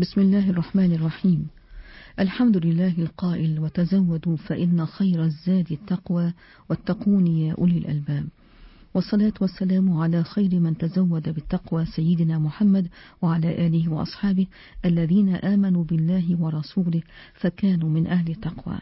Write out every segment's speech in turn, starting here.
بسم الله الرحمن الرحيم. الحمد لله القائل: وتزودوا فإن خير الزاد التقوى واتقون يا أولي الألباب. والصلاة والسلام على خير من تزود بالتقوى سيدنا محمد وعلى آله وأصحابه الذين آمنوا بالله ورسوله فكانوا من أهل التقوى.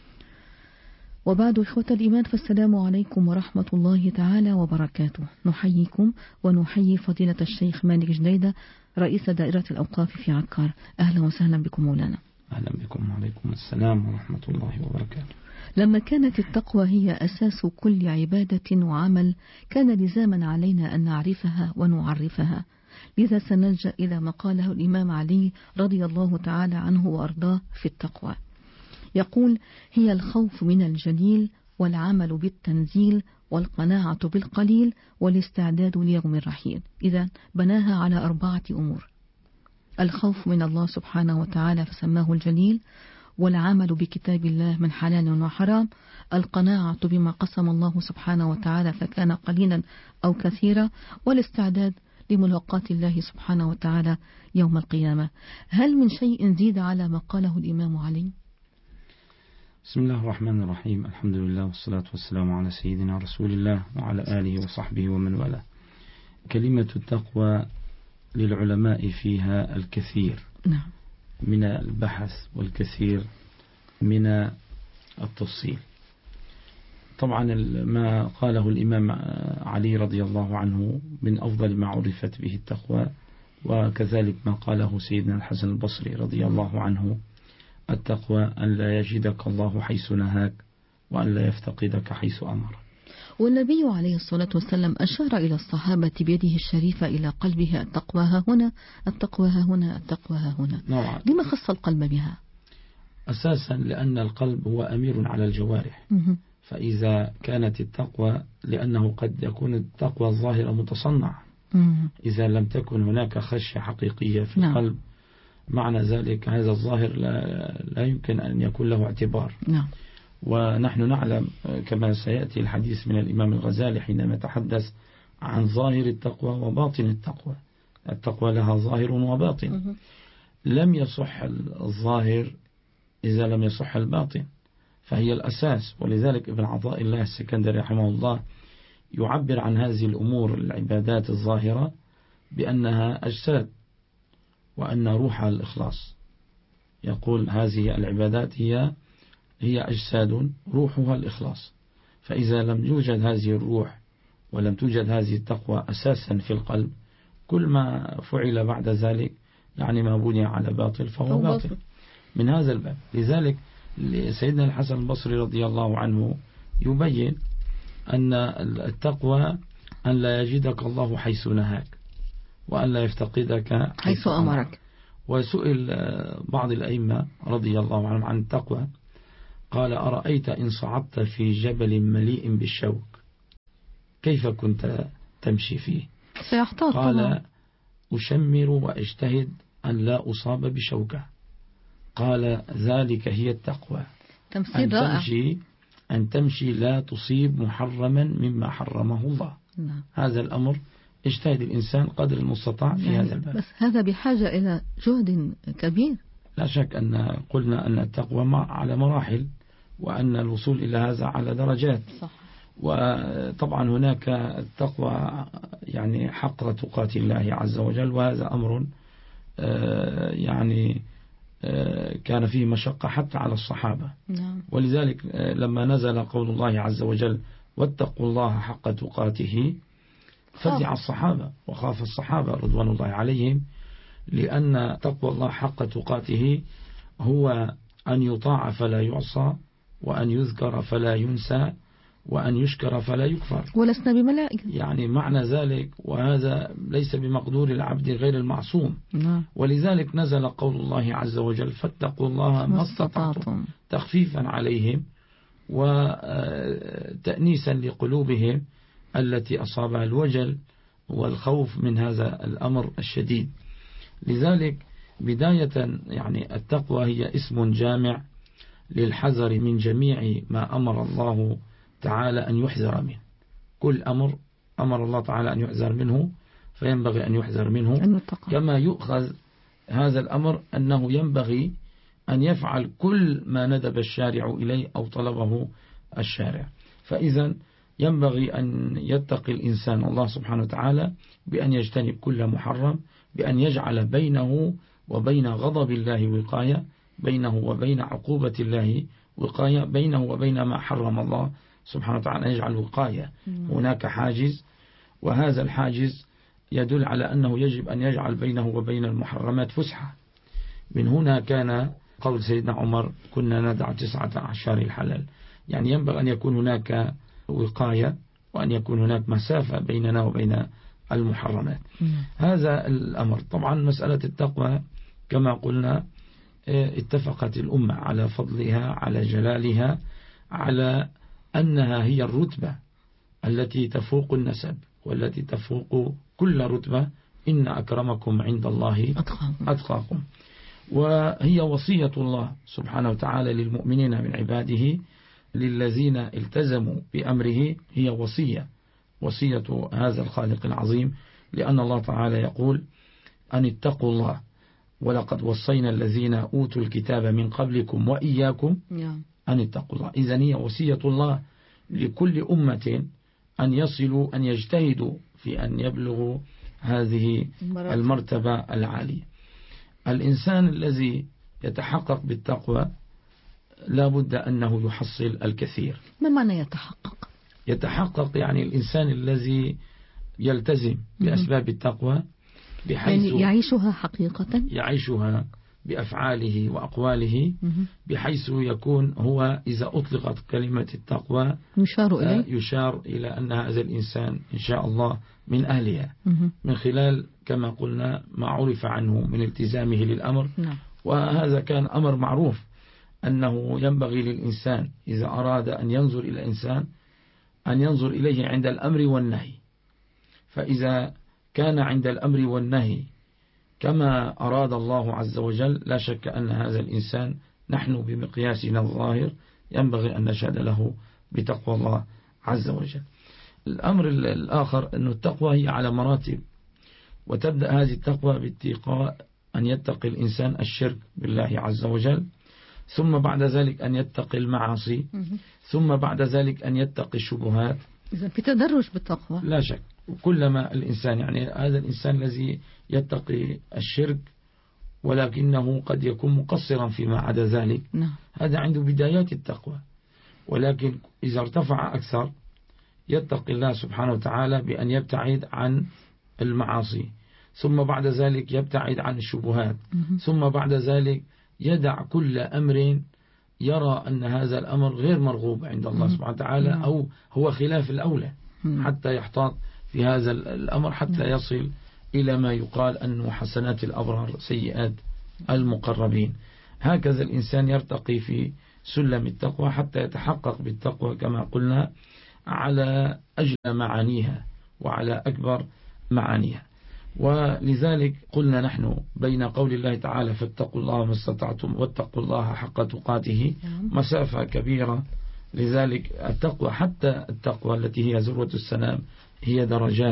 وبعد، إخوة الإيمان، فالسلام عليكم ورحمة الله تعالى وبركاته. نحييكم ونحيي فضيلة الشيخ مالك جنيدة رئيس دائرة الأوقاف في عكار. أهلا وسهلا بكم مولانا. أهلا بكم وعليكم السلام ورحمة الله وبركاته. لما كانت التقوى هي أساس كل عبادة وعمل، كان لزاما علينا أن نعرفها ونعرفها. لذا سنلجأ إلى ما قاله الإمام علي رضي الله تعالى عنه وأرضاه في التقوى. يقول: هي الخوف من الجليل، والعمل بالتنزيل، والقناعة بالقليل، والاستعداد ليوم الرحيل. إذا بناها على 4 أمور: الخوف من الله سبحانه وتعالى فسماه الجليل، والعمل بكتاب الله من حلال وحرام، القناعة بما قسم الله سبحانه وتعالى فكان قليلا أو كثيرا، والاستعداد لملاقاة الله سبحانه وتعالى يوم القيامة. هل من شيء زيد على ما قاله الإمام علي؟ بسم الله الرحمن الرحيم. الحمد لله والصلاة والسلام على سيدنا رسول الله وعلى آله وصحبه ومن والاه. كلمة التقوى للعلماء فيها الكثير من البحث والكثير من التفصيل. طبعا ما قاله الإمام علي رضي الله عنه من أفضل ما عرفت به التقوى، وكذلك ما قاله سيدنا الحسن البصري رضي الله عنه: التقوى أن لا يجدك الله حيث نهاك، وأن لا يفتقدك حيث أمرك. والنبي عليه الصلاة والسلام أشار إلى الصحابة بيده الشريفة إلى قلبها: التقوى ها هنا، التقوى ها هنا، التقوى ها هنا. نعم. لما خص القلب بها؟ أساسا لأن القلب هو أمير على الجوارح. فإذا كانت التقوى، لأنه قد يكون التقوى الظاهرة متصنع، إذا لم تكن هناك خشية حقيقية في القلب، معنى ذلك هذا الظاهر لا يمكن أن يكون له اعتبار. ونحن نعلم كما سيأتي الحديث من الإمام الغزالي حينما يتحدث عن ظاهر التقوى وباطن التقوى. التقوى لها ظاهر وباطن. لم يصح الظاهر إذا لم يصح الباطن، فهي الأساس. ولذلك ابن عطاء الله السكندري رحمه الله يعبر عن هذه الأمور العبادات الظاهرة بأنها أجساد، وأن روحها الإخلاص. يقول: هذه العبادات هي أجساد روحها الإخلاص. فإذا لم يوجد هذه الروح ولم توجد هذه التقوى أساسا في القلب، كل ما فعل بعد ذلك يعني ما بني على باطل فهو باطل. من هذا الباب، لذلك سيدنا الحسن البصري رضي الله عنه يبين أن التقوى أن لا يجدك الله حيث نهاك، وأن لا يفتقدك حيث أمرك. وسئل بعض الأئمة رضي الله عنهم عن التقوى، قال: أرأيت إن صعدت في جبل مليء بالشوك كيف كنت تمشي فيه؟ قال: أشمر وأجتهد أن لا أصاب بشوكة. قال: ذلك هي التقوى، أن تمشي لا تصيب محرما مما حرمه الله. هذا الأمر اجتهد الإنسان قدر المستطاع في هذا الباب. بس هذا بحاجة إلى جهد كبير. لا شك أن قلنا أن التقوى على مراحل، وأن الوصول إلى هذا على درجات. صح. وطبعا هناك التقوى يعني حق تقاة الله عز وجل، وهذا أمر يعني كان فيه مشقة حتى على الصحابة. ولذلك لما نزل قول الله عز وجل: واتقوا الله حق تقاته، فزع الصحابة وخاف الصحابة رضوان الله عليهم، لأن تقوى الله حق تقاته هو أن يطاع فلا يعصى، وأن يذكر فلا ينسى، وأن يشكر فلا يكفر. ولسنا بملائكة، يعني معنى ذلك، وهذا ليس بمقدور العبد غير المعصوم. ولذلك نزل قول الله عز وجل: فاتقوا الله ما استطعتم، تخفيفا عليهم وتأنيسا لقلوبهم التي أصابها الوجل والخوف من هذا الأمر الشديد. لذلك بداية يعني التقوى هي اسم جامع للحذر من جميع ما أمر الله تعالى أن يحذر منه. كل أمر الله تعالى أن يحذر منه فينبغي أن يحذر منه، كما يؤخذ هذا الأمر أنه ينبغي أن يفعل كل ما ندب الشارع إليه أو طلبه الشارع. فإذا ينبغي أن يتقي الإنسان الله سبحانه وتعالى بأن يجتنب كل محرم، بأن يجعل بينه وبين غضب الله وقاية، بينه وبين عقوبة الله وقاية، بينه وبين ما حرم الله سبحانه وتعالى يجعل وقاية. هناك حاجز، وهذا الحاجز يدل على أنه يجب أن يجعل بينه وبين المحرمات فسحة. من هنا كان قول سيدنا عمر: كنا ندع 19 الحلال. يعني ينبغي أن يكون هناك وقاية، وأن يكون هناك مسافة بيننا وبين المحرمات. هذا الأمر. طبعا مسألة التقوى كما قلنا اتفقت الأمة على فضلها، على جلالها، على أنها هي الرتبة التي تفوق النسب والتي تفوق كل رتبة. إن أكرمكم عند الله أتقاكم. وهي وصية الله سبحانه وتعالى للمؤمنين من عباده، للذين التزموا بأمره. هي وصية هذا الخالق العظيم، لأن الله تعالى يقول: أن اتقوا الله ولقد وصينا الذين أوتوا الكتاب من قبلكم وإياكم أن اتقوا الله. إذن هي وصية الله لكل أمة أن يصلوا، أن يجتهدوا في أن يبلغوا هذه المرتبة العالية. الإنسان الذي يتحقق بالتقوى لا بد أنه يحصل الكثير. ما معنى يتحقق؟ يتحقق يعني الإنسان الذي يلتزم بأسباب التقوى، بحيث يعني يعيشها حقيقة، يعيشها بأفعاله وأقواله، بحيث يكون هو إذا أطلقت كلمة التقوى يشار إلى أن هذا الإنسان إن شاء الله من أهلها، من خلال كما قلنا ما عرف عنه من التزامه للأمر. وهذا كان أمر معروف، أنه ينبغي للإنسان إذا أراد أن ينظر إلى الإنسان أن ينظر إليه عند الأمر والنهي. فإذا كان عند الأمر والنهي كما أراد الله عز وجل، لا شك أن هذا الإنسان نحن بمقياسنا الظاهر ينبغي أن نشهد له بتقوى الله عز وجل. الأمر الآخر أن التقوى هي على مراتب، وتبدأ هذه التقوى باتقاء أن يتقي الإنسان الشرك بالله عز وجل، ثم بعد ذلك أن يتقي المعاصي، ثم بعد ذلك أن يتقي الشبهات. إذا في تدرج بالتقوى لا شك. كلما الإنسان يعني هذا الإنسان الذي يتقي الشرك ولكنه قد يكون مقصرا فيما عدا ذلك، هذا عنده بدايات التقوى. ولكن إذا ارتفع أكثر يتقي الله سبحانه وتعالى بأن يبتعد عن المعاصي، ثم بعد ذلك يبتعد عن الشبهات، ثم بعد ذلك يدع كل أمر يرى أن هذا الأمر غير مرغوب عند الله سبحانه وتعالى أو هو خلاف الأولى، حتى يحتاط في هذا الأمر حتى يصل إلى ما يقال أنه حسنات الأبرار سيئات المقربين. هكذا الإنسان يرتقي في سلم التقوى حتى يتحقق بالتقوى كما قلنا على أجل معانيها وعلى أكبر معانيها. ولذلك قلنا نحن بين قول الله تعالى فاتقوا الله ما استطعتم واتقوا الله حق تقاته مسافة كبيرة. لذلك التقوى حتى التقوى التي هي ذروة السنام هي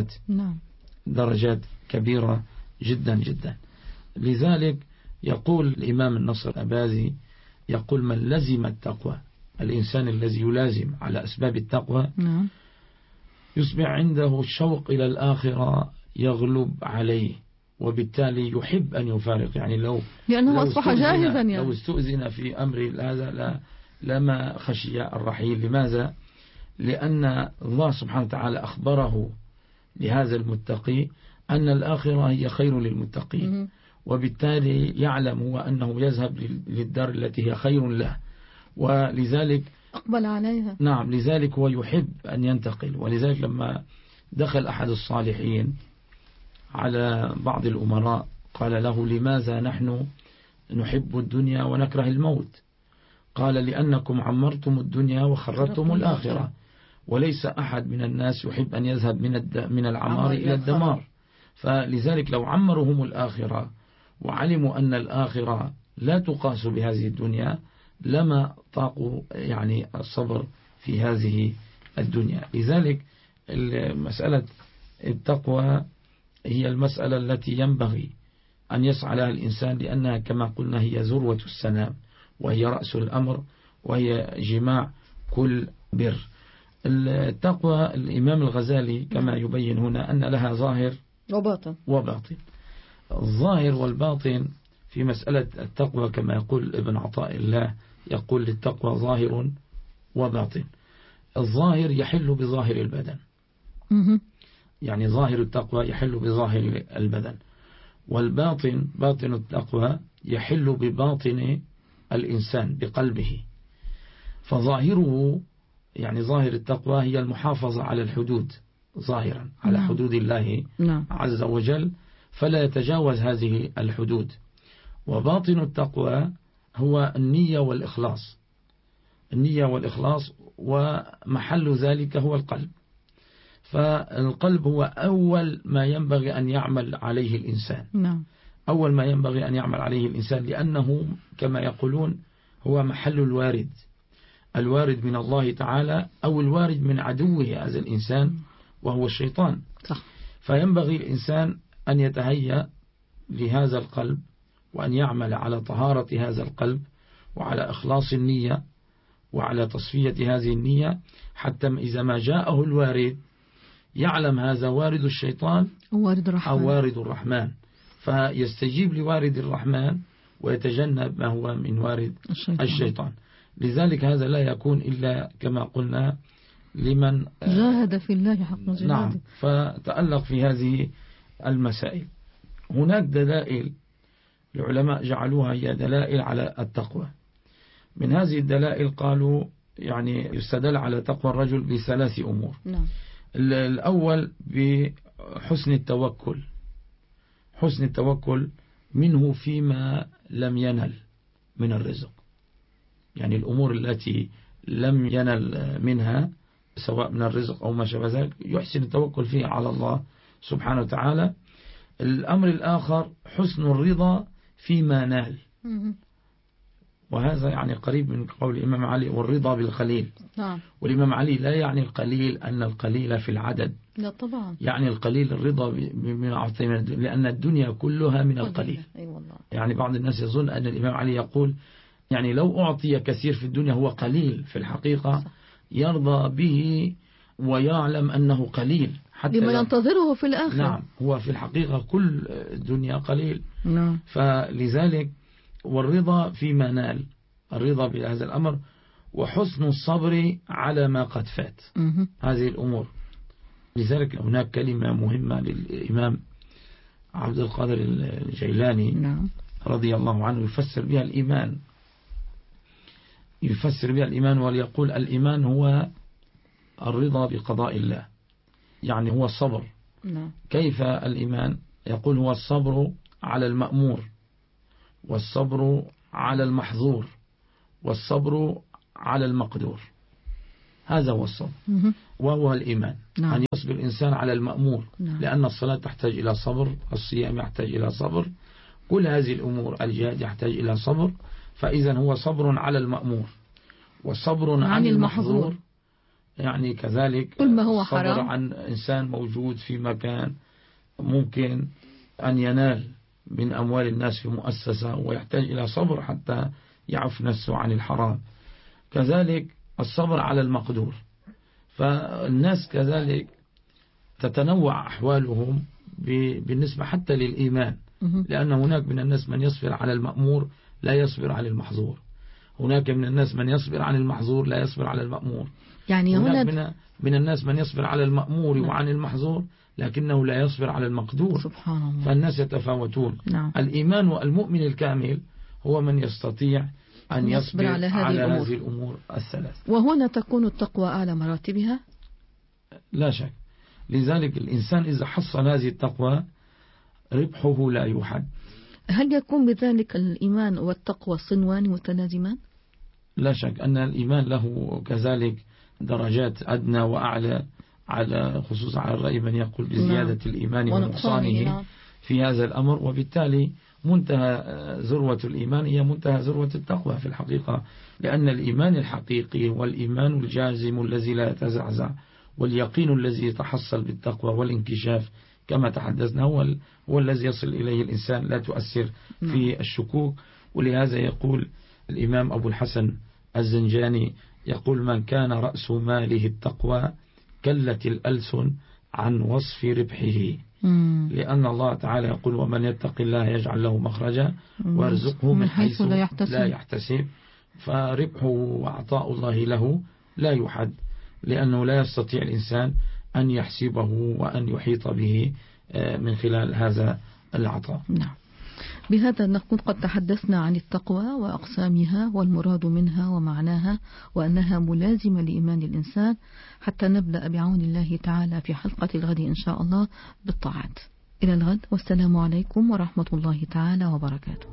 درجات كبيرة جدا جدا. لذلك يقول الإمام النصر الأباذي يقول: من لزم التقوى، الإنسان الذي يلازم على أسباب التقوى يصبح عنده الشوق إلى الآخرة يغلب عليه، وبالتالي يحب أن يفارق. يعني لأنه أصبح جاهزا، يعني لو استؤذن في أمر هذا لما خشي الرحيل. لماذا؟ لأن الله سبحانه وتعالى أخبره لهذا المتقي أن الآخرة هي خير للمتقين، وبالتالي يعلم هو أنه يذهب للدار التي هي خير له، ولذلك أقبل عليها. نعم، لذلك هو يحب أن ينتقل. ولذلك لما دخل أحد الصالحين على بعض الأمراء قال له: لماذا نحن نحب الدنيا ونكره الموت؟ قال: لأنكم عمرتم الدنيا وخربتم الآخرة، وليس أحد من الناس يحب أن يذهب من العمار إلى الدمار. فلذلك لو عمرهم الآخرة وعلموا أن الآخرة لا تقاس بهذه الدنيا لما طاقوا يعني الصبر في هذه الدنيا. لذلك مسألة التقوى هي المسألة التي ينبغي أن يسعى لها الإنسان، لأنها كما قلنا هي ذروة السنام، وهي رأس الأمر، وهي جماع كل بر. التقوى الإمام الغزالي كما يبين هنا أن لها ظاهر وباطن. الظاهر والباطن في مسألة التقوى كما يقول ابن عطاء الله، يقول للتقوى ظاهر وباطن. الظاهر يحل بظاهر البدن، يعني ظاهر التقوى يحل بظاهر البدن، والباطن باطن التقوى يحل بباطن الإنسان بقلبه. فظاهره يعني ظاهر التقوى هي المحافظة على الحدود ظاهرا، على حدود الله عز وجل، فلا يتجاوز هذه الحدود. وباطن التقوى هو النية والإخلاص، النية والإخلاص، ومحل ذلك هو القلب. فالقلب هو أول ما ينبغي أن يعمل عليه الإنسان، أول ما ينبغي أن يعمل عليه الإنسان، لأنه كما يقولون هو محل الوارد من الله تعالى، أو الوارد من عدوه هذا الإنسان وهو الشيطان. فينبغي الإنسان أن يتهيأ لهذا القلب، وأن يعمل على طهارة هذا القلب، وعلى إخلاص النية، وعلى تصفية هذه النية، حتى إذا ما جاءه الوارد يعلم هذا وارد الشيطان أو وارد الرحمن، فيستجيب لوارد الرحمن ويتجنب ما هو من وارد الشيطان. لذلك هذا لا يكون إلا كما قلنا لمن جاهد في الله حق جهاده. نعم، فتألق في هذه المسائل. هناك دلائل العلماء جعلوها هي دلائل على التقوى. من هذه الدلائل قالوا يعني يستدل على تقوى الرجل بثلاث أمور. الأول بحسن التوكل، حسن التوكل منه فيما لم ينل من الرزق، يعني الأمور التي لم ينل منها سواء من الرزق أو ما شابه ذلك يحسن التوكل فيه على الله سبحانه وتعالى. الأمر الآخر حسن الرضا فيما نال، وهذا يعني قريب من قول الإمام علي والرضا بالقليل. والإمام علي لا يعني القليل أن القليل في العدد، لا طبعا، يعني القليل الرضا لأن الدنيا كلها من القليل. يعني بعض الناس يظن أن الإمام علي يقول يعني لو أعطي كثير في الدنيا هو قليل، في الحقيقة يرضى به ويعلم أنه قليل حتى لما ينتظره في الآخر. نعم، هو في الحقيقة كل الدنيا قليل. فلذلك والرضا فيما نال، الرضا بهذا الأمر، وحسن الصبر على ما قد فات، هذه الأمور. لذلك هناك كلمة مهمة للإمام عبد القادر الجيلاني رضي الله عنه يفسر بها الإيمان، يفسر بها الإيمان وليقول الإيمان هو الرضا بقضاء الله، يعني هو الصبر. كيف الإيمان؟ يقول هو الصبر على المأمور، والصبر على المحظور، والصبر على المقدور، هذا هو الصبر وهو الإيمان. أن يصبر الإنسان على المأمور، لأن الصلاة تحتاج إلى صبر، الصيام يحتاج إلى صبر، كل هذه الأمور، الجهاد يحتاج إلى صبر. فإذا هو صبر على المأمور وصبر عن المحظور، يعني كذلك كل ما هو صبر حرام. عن إنسان موجود في مكان ممكن أن ينال من أموال الناس في مؤسسة ويحتاج إلى صبر حتى يعف نفسه عن الحرام، كذلك الصبر على المقدور. فالناس كذلك تتنوع أحوالهم بالنسبة حتى للإيمان، لأن هناك من الناس من يصبر على المأمور لا يصبر على المحظور، هناك من الناس من يصبر عن المحظور لا يصبر على المأمور، يعني هناك من الناس من يصبر على المأمور وعن المحظور لكنه لا يصبر على المقدور. سبحان الله. فالناس يتفاوتون. الإيمان والمؤمن الكامل هو من يستطيع أن يصبر على هذه الأمور الثلاث. وهنا تكون التقوى أعلى مراتبها لا شك. لذلك الإنسان إذا حصل هذه التقوى ربحه لا يحد. هل يكون بذلك الإيمان والتقوى صنوان متلازمان؟ لا شك أن الإيمان له كذلك درجات أدنى وأعلى، على خصوصا على الرأي من يقول بزيادة الإيمان ونقصانه في هذا الأمر. وبالتالي منتهى ذروة الإيمان هي منتهى ذروة التقوى في الحقيقة، لأن الإيمان الحقيقي والإيمان الجازم الذي لا يتزعزع واليقين الذي يتحصل بالتقوى والانكشاف كما تحدثنا هو الذي يصل إليه الإنسان، لا تؤثر في الشكوك. ولهذا يقول الإمام أبو الحسن الزنجاني يقول: من كان رأس ماله التقوى كلت الألسن عن وصف ربحه. لأن الله تعالى يقول: ومن يتق الله يجعل له مخرجا ويرزقه من حيث لا يحتسب. فربحه وعطاء الله له لا يحد، لأنه لا يستطيع الإنسان أن يحسبه وأن يحيط به من خلال هذا العطاء. نعم. بهذا نكون قد تحدثنا عن التقوى وأقسامها والمراد منها ومعناها، وأنها ملازمة لإيمان الإنسان، حتى نبدأ بعون الله تعالى في حلقة الغد إن شاء الله بالطاعات. إلى الغد، والسلام عليكم ورحمة الله تعالى وبركاته.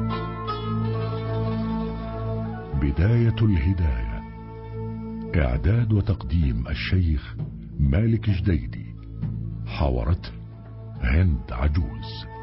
بداية الهداية، إعداد وتقديم الشيخ مالك جديدي، حاورته هند عجوز.